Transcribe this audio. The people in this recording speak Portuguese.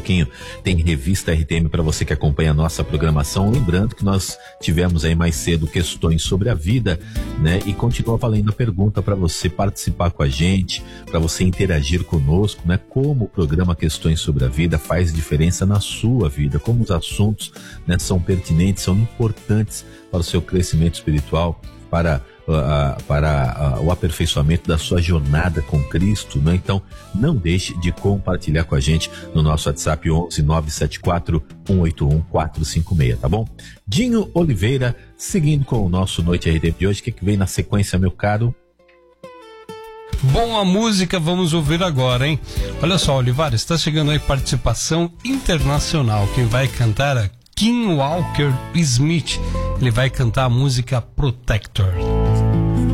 pouquinho tem Revista RTM para você que acompanha a nossa programação. Lembrando que nós tivemos aí mais cedo questões sobre a vida, né? E continua valendo a pergunta para você participar com a gente, para você interagir conosco, né? Como o programa Questões sobre a Vida faz diferença na sua vida, como os assuntos, né, são pertinentes, são importantes para o seu crescimento espiritual, para o aperfeiçoamento da sua jornada com Cristo, né? Então, não deixe de compartilhar com a gente no nosso WhatsApp 11 974 181 456, tá bom? Dinho Oliveira, seguindo com o nosso Noite RTM de hoje, o que vem na sequência, meu caro? Bom, a música vamos ouvir agora, hein? Olha só, Olivares, está chegando aí participação internacional. Quem vai cantar é Kim Walker Smith. Ele vai cantar a música Protector.